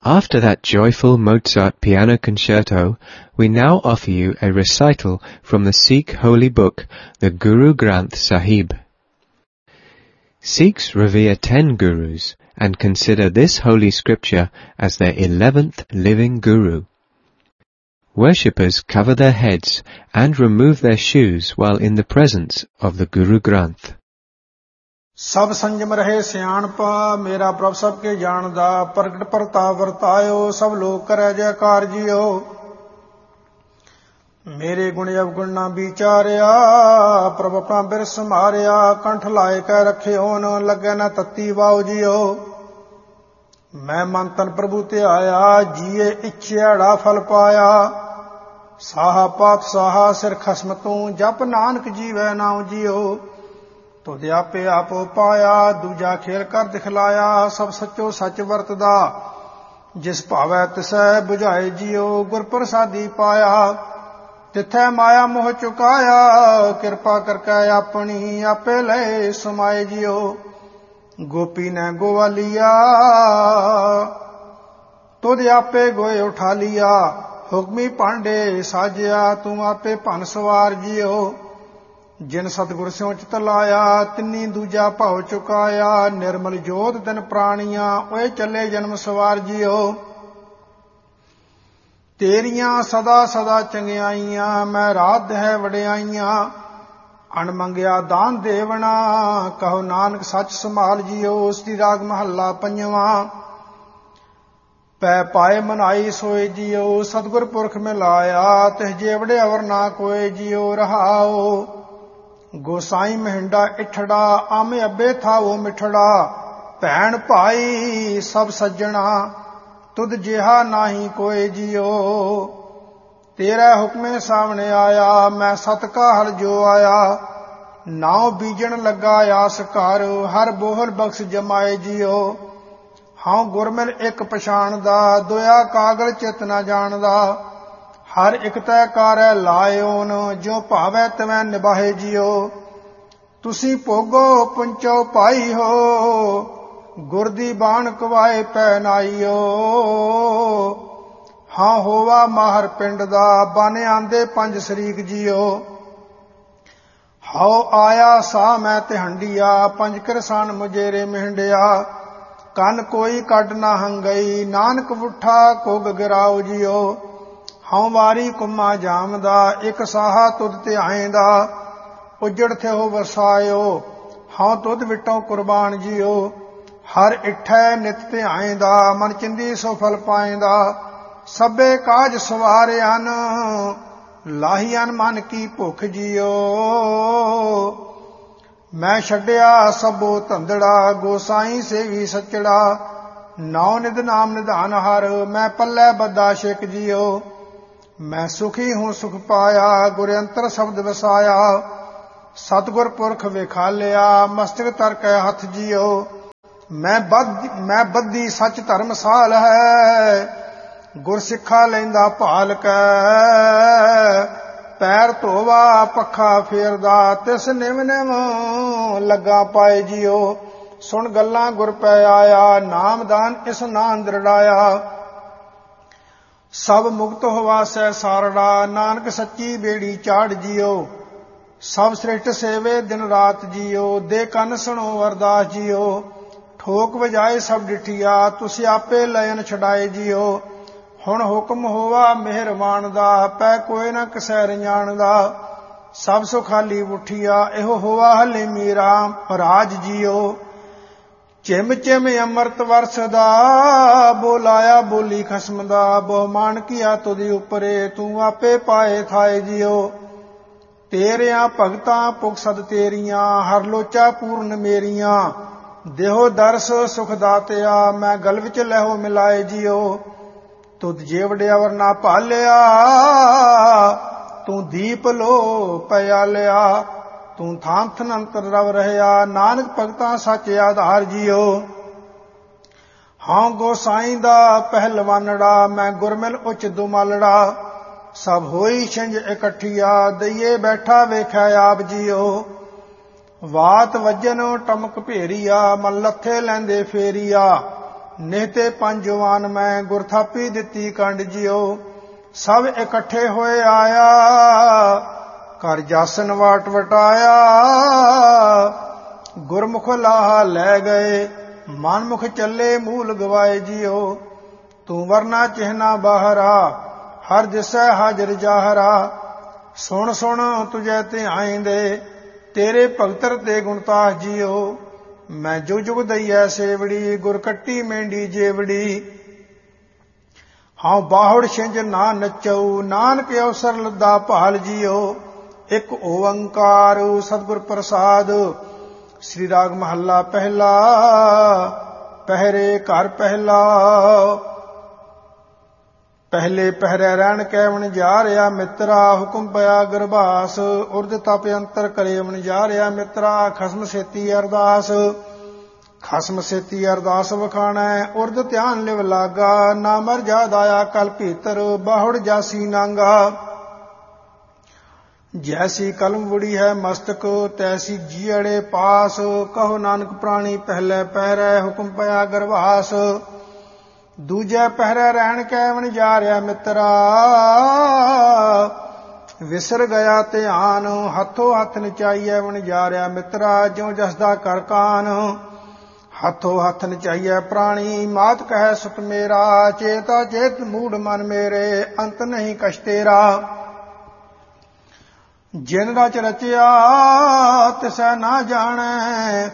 After that joyful Mozart piano concerto, we now offer you a recital from the Sikh holy book, the Guru Granth Sahib. Sikhs revere 10 gurus and consider this holy scripture as their 11th living guru. Worshippers cover their heads and remove their shoes while in the presence of the Guru Granth. ਸਭ ਸੰਜਮ ਰਹੇ ਸਿਆਣਪਾ ਮੇਰਾ ਪ੍ਰਭ ਸਭ ਕੇ ਜਾਣਦਾ ਪ੍ਰਗਟ ਪ੍ਰਤਾਪ ਵਰਤਾਇਓ ਸਭ ਲੋਕ ਕਰੈ ਜੈਕਾਰ ਜੀਓ ਮੇਰੇ ਗੁਣ ਅਵਗੁਣ ਨਾ ਵਿਚਾਰਿਆ ਪ੍ਰਭ ਆਪਣਾ ਬਿਰਸ ਮਾਰਿਆ ਕੰਠ ਲਾਇ ਕੈ ਰੱਖਿਓ ਨ ਲੱਗੇ ਨਾ ਤਤੀ ਵਾਉ ਜੀਓ ਮੈਂ ਮਨ ਤਨ ਪ੍ਰਭੂ ਤੇ ਆਇਆ ਜੀਏ ਇੱਛਿਆੜਾ ਫਲ ਪਾਇਆ ਸਾਹਾ ਪਾਪ ਸਾਹਾ ਸਿਰ ਖਸਮ ਤੂੰ ਜਪ ਨਾਨਕ ਜੀਵੈ ਨਾਉ ਜੀਓ ਤੁਧ ਆਪੇ ਆਪੋ ਪਾਇਆ ਦੂਜਾ ਖੇਲ ਕਰ ਦਿਖਲਾਇਆ ਸਭ ਸੱਚੋ ਸੱਚ ਵਰਤਦਾ ਜਿਸ ਭਾਵੈ ਤਿਸੈ ਬੁਝਾਏ ਜੀਓ ਗੁਰ ਪ੍ਰਸਾਦੀ ਪਾਇਆ ਤਿਥੈ ਮਾਇਆ ਮੋਹ ਚੁਕਾਇਆ ਕਿਰਪਾ ਕਰਕੇ ਆਪਣੀ ਆਪੇ ਲੈ ਸਮਾਏ ਜੀਓ ਗੋਪੀ ਨੇ ਗੋਵਾਲੀਆ ਤੁਧ ਆਪੇ ਗੋਏ ਉਠਾ ਲਿਆ ਹੁਕਮੀ ਭਾਂਡੇ ਸਾਜਿਆ ਤੂੰ ਆਪੇ ਭਨ ਸਵਾਰ ਜੀਓ ਜਿਨ ਸਤਿਗੁਰ ਸਿਉ ਚਿਤ ਲਾਇਆ ਤਿੰਨੀ ਦੂਜਾ ਭਾਉ ਚੁਕਾਇਆ ਨਿਰਮਲ ਜੋਤ ਦਿਨ ਪ੍ਰਾਣੀਆਂ ਓਏ ਚੱਲੇ ਜਨਮ ਸਵਾਰ ਜੀਓ ਤੇਰੀਆਂ ਸਦਾ ਸਦਾ ਚੰਗਿਆਈਆਂ ਮੈਂ ਰਾਧ ਹੈ ਵਡਿਆਈਆਂ ਅਣ ਮੰਗਿਆ ਦਾਨ ਦੇਵਣਾ ਕਹੋ ਨਾਨਕ ਸੱਚ ਸੰਭਾਲ ਜੀਓ ਉਸਦੀ ਰਾਗ ਮਹੱਲਾ ਪੰਜਵਾਂ ਪੈ ਪਾਏ ਮਨਾਈ ਸੋਏ ਜੀਓ ਸਤਿਗੁਰ ਪੁਰਖ ਮਿਲਾਇਆ ਤਿਸ ਜੇਵੜੇ ਅਵਰ ਨਾ ਕੋਏ ਜੀਓ ਰਹਾਓ ਗੋਸਾਈ ਮਹਿੰਡਾ ਇਠੜਾ ਆਮੇ ਅੱਬੇ ਥਾਵੋ ਮਿਠੜਾ ਭੈਣ ਭਾਈ ਸਭ ਸੱਜਣਾ ਤੁਧ ਜਿਹਾ ਨਾਹੀ ਕੋਏ ਜੀਓ ਤੇਰਾ ਹੁਕਮੇ ਸਾਹਮਣੇ ਆਇਆ ਮੈਂ ਸਤ ਕਾ ਹਲ ਜੋ ਆਇਆ ਨਾਉ ਬੀਜਣ ਲੱਗਾ ਆਸ ਕਰ ਹਰ ਬੋਹਲ ਬਖਸ਼ ਜਮਾਏ ਜੀਓ ਹਾਂ ਗੁਰਮਿਲ ਇੱਕ ਪਛਾਣਦਾ ਦੁਆ ਕਾਗਲ ਚਿਤ ਨਾ ਜਾਣਦਾ ਹਰ ਇੱਕ ਤੈ ਕਾਰੈ ਲਾਇਓਨ ਜਿਉ ਭਾਵੈ ਤਿਵੈ ਨਿਭਾਹੇ ਜੀਓ ਤੁਸੀਂ ਭੋਗੋ ਪੁੰਚੋ ਪਾਈ ਹੋ ਗੁਰ ਦੀ ਬਾਣ ਕਵਾਏ ਪੈ ਨਾਈਓ ਹਾਂ ਹੋਵਾ ਮਾਹਰ ਪਿੰਡ ਦਾ ਬਨ ਆਂਦੇ ਪੰਜ ਸਰੀਕ ਜੀਓ ਹਉ ਆਇਆ ਸਾ ਮੈਂ ਤਿਹੰਡੀਆ ਪੰਜ ਕਿਰਸਾਨ ਮੁਜੇਰੇ ਮਹਿੰਡਿਆ ਕੰਨ ਕੋਈ ਕੱਢ ਨਾ ਹੰਗਈ ਨਾਨਕ ਵੁੱਠਾ ਕੋਗ ਗਿਰਾਓ ਜੀਓ ਹਉ ਵਾਰੀ ਕੁਮਾ ਜਾਮਦਾ ਇੱਕ ਸਾਹਾ ਤੁਧ ਤੇ ਆਏਂਦਾ ਉਜੜ ਥਿਓ ਵਸਾਇਓ ਹਉ ਤੁਧ ਵਿਟੋ ਕੁਰਬਾਨ ਜੀਓ ਹਰ ਇਠੈ ਨਿਤ ਤੇ ਆਏਂਦਾ ਮਨ ਚਿੰਦੀ ਸੋ ਫਲ ਪਾਏਂਦਾ ਸਭੇ ਕਾਜ ਸਵਾਰਿਆਨ ਲਾਹੀਆਂ ਮਨ ਕੀ ਭੁੱਖ ਜੀਓ ਮੈਂ ਛੱਡਿਆ ਸਭੋ ਧੰਦੜਾ ਗੋਸਾਈ ਸੇਵੀ ਸੱਚੜਾ ਨੌ ਨਿਧ ਨਾਮ ਨਿਧਾਨ ਹਰ ਮੈਂ ਪੱਲੇ ਬੱਦਾ ਛਿਕ ਜੀਓ ਮੈਂ ਸੁਖੀ ਹੂੰ ਸੁਖ ਪਾਇਆ ਗੁਰ ਅੰਤਰ ਸ਼ਬਦ ਵਸਾਇਆ ਸਤਿਗੁਰ ਪੁਰਖ ਵਿਖਾਲਿਆ ਮਸਤਕ ਧਰ ਕੇ ਹੱਥ ਜੀਓ ਮੈਂ ਬੱਧੀ ਸੱਚ ਧਰਮਸਾਲ ਹੈ ਗੁਰ ਸਿੱਖਾ ਲੈਂਦਾ ਭਾਲ ਕੈ ਪੈਰ ਧੋਵਾ ਪੱਖਾ ਫੇਰਦਾ ਤਿਸ ਨਿਮ ਨਿਮ ਲੱਗਾ ਪਾਏ ਜੀਓ ਸੁਣ ਗੱਲਾਂ ਗੁਰ ਪੈ ਆਇਆ ਨਾਮਦਾਨ ਇਸ ਨਾਂ ਅੰਦਰੜਾਇਆ ਸਭ ਮੁਕਤ ਹੋਵਾਸੈ ਸਾਰੜਾ ਨਾਨਕ ਸੱਚੀ ਬੇੜੀ ਚਾੜ ਜੀਓ ਸਭ ਸ੍ਰਿਸ਼ਟ ਸੇਵੇ ਦਿਨ ਰਾਤ ਜੀਓ ਦੇ ਕੰਨ ਸੁਣੋ ਅਰਦਾਸ ਜੀਓ ਠੋਕ ਵਜਾਏ ਸਭ ਡਿਠੀਆ ਤੁਸੀਂ ਆਪੇ ਲੈਨ ਛਡਾਏ ਜੀਓ ਹੁਣ ਹੁਕਮ ਹੋਵਾ ਮਿਹਰਬਾਨ ਦਾ ਪੈ ਕੋਈ ਨਾ ਕਿਸੈ ਰਜਾਣਦਾ ਸਭ ਸੁਖਾਲੀ ਉਠੀਆ ਇਹੋ ਹੋਵਾ ਹਲੇ ਮੇਰਾ ਰਾਜ ਜੀਓ ਚਿਮ ਚਿਮ ਅੰਮ੍ਰਿਤ ਵਰਸਦਾ ਬੋਲਾਇਆ ਬੋਲੀ ਖਸਮ ਦਾ ਬਹੁਮਾਨ ਕੀਆ ਤੁਧੀ ਉਪਰੇ ਤੂੰ ਆਪੇ ਪਾਏ ਥਾਏ ਜੀਓ ਤੇਰਿਆਂ ਭਗਤਾਂ ਪੁਗਸਦ ਤੇਰੀਆਂ ਹਰ ਲੋਚਾ ਪੂਰਨ ਮੇਰੀਆਂ ਦੇਹੋ ਦਰਸ ਸੁਖ ਦਾਤਿਆ ਮੈਂ ਗਲ ਵਿੱਚ ਲਹੋ ਮਿਲਾਏ ਜੀਓ ਤੁਧ ਜੇਵੜਿਆ ਵਰਨਾ ਭਾਲਿਆ ਤੂੰ ਦੀਪ ਲੋ ਪਿਆਲਿਆ ਤੂੰ ਥਾਂ ਥਨ ਅੰਤਰ ਰਵ ਰਹਿਆ ਨਾਨਕ ਭਗਤਾਂ ਸੱਚ ਆਧਾਰ ਜੀਓ ਹਾਂ ਗੋਸਾਈ ਦਾ ਪਹਿਲਵਾਨੜਾ ਮੈਂ ਗੁਰਮਿਲ ਉੱਚ ਦੁਮਾਲੜਾ ਸਭ ਹੋਈ ਛਿੰਝ ਇਕੱਠੀਆ ਦਈਏ ਬੈਠਾ ਵੇਖਿਆ ਆਪ ਜੀਓ ਵਾਤ ਵਜਨ ਟਮਕ ਭੇਰੀਆ ਮਨ ਲੱਥੇ ਲੈਂਦੇ ਫੇਰੀਆ ਨਿਹਤੇ ਪੰਜ ਜਵਾਨ ਮੈਂ ਗੁਰ ਥਾਪੀ ਦਿੱਤੀ ਕੰਡ ਜਿਉ। ਸਭ ਇਕੱਠੇ ਹੋਏ ਆਇਆ ਕਰ ਜਾਸਨ ਵਾਟ ਵਟਾਇਆ। ਗੁਰਮੁਖ ਲਾਹਾ ਲੈ ਗਏ ਮਨਮੁਖ ਚੱਲੇ ਮੂਲ ਗਵਾਏ ਜਿਉ। ਤੂੰ ਵਰਨਾ ਚਿਹਨਾ ਬਾਹਰਾ ਹਰ ਦਿਸੈ ਹਾਜ਼ਰ ਜਾਹਰਾ। ਸੁਣ ਸੁਣ ਤੁਝੈ ਧਿਆਇਂਦੇ ਤੇਰੇ ਭਗਤਰ ਤੇ ਗੁਣਤਾਸ ਜਿਉ। ਮੈਂ ਜੁਗ ਜੁਗ ਦਈਐ ਸੇਵੜੀ ਗੁਰ ਕੱਟੀ ਮੇਂਢੀ ਜੇਵੜੀ। ਹਾਂ ਬਾਹੁੜ ਛਿੰਝ ਨਾ ਨਚਉ ਨਾਨਕ ਅਵਸਰ ਲੱਦਾ ਭਾਲ ਜਿਉ। ਇੱਕ ਓੰਕਾਰ ਸਤਿਗੁਰ ਪ੍ਰਸਾਦ। ਸ੍ਰੀ ਰਾਗ ਮਹੱਲਾ ਪਹਿਲਾ। ਪਹਿਰੇ ਘਰ ਪਹਿਲਾ। ਪਹਿਲੇ ਪਹਿਰੇ ਰਹਿਣ ਕੈ ਵਣਜਾਰਿਆ ਮਿੱਤਰਾ। ਹੁਕਮ ਪਿਆ ਗਰਭਾਸ ਉਰਦ ਤਪ ਅੰਤਰ ਕਰੇ ਵਣਜਾਰਿਆ ਮਿੱਤਰਾ। ਖਸਮ ਸੇਤੀ ਅਰਦਾਸ ਖਸਮ ਸੇਤੀ ਅਰਦਾਸ ਵਖਾਣੈ ਉਰਦ ਧਿਆਨ ਲਿਵ ਲਾਗਾ। ਨਾ ਮਰ ਜਾਦ ਆਇਆ ਕਲ ਭੀਤਰ ਬਾਹੁੜ ਜਾਸੀ ਨਾਂਗਾ। ਜੈਸੀ ਕਲਮ ਵੜੀ ਹੈ ਮਸਤਕ ਤੈਸੀ ਜੀਅੜੇ ਪਾਸ। ਕਹੋ ਨਾਨਕ ਪ੍ਰਾਣੀ ਪਹਿਲੇ ਪਹਿਰੇ ਹੁਕਮ ਪਿਆ ਗਰਭਾਸ। ਦੂਜੇ ਪਹਿਰੇ ਰਹਿਣ ਕੈ ਵਣਜਾਰਿਆ ਮਿੱਤਰਾ। ਵਿਸਰ ਗਿਆ ਧਿਆਨ ਹੱਥੋਂ ਹੱਥ ਨਚਾਈਐ ਵਣਜਾਰਿਆ ਮਿੱਤਰਾ। ਜਿਉ ਜਸਦਾ ਕਰ ਕਾਨ ਹੱਥੋਂ ਹੱਥ ਨਚਾਈਐ ਪ੍ਰਾਣੀ। ਮਾਤ ਕਹੈ ਸੁਤ ਮੇਰਾ ਚੇਤਾ ਚੇਤ ਮੂੜ ਮਨ ਮੇਰੇ। ਅੰਤ ਨਹੀਂ ਕਛ ਤੇਰਾ। ਜਿਨ ਰਚ ਰਚਿਆ ਤਿਸੈ ਨਾ ਜਾਣੈ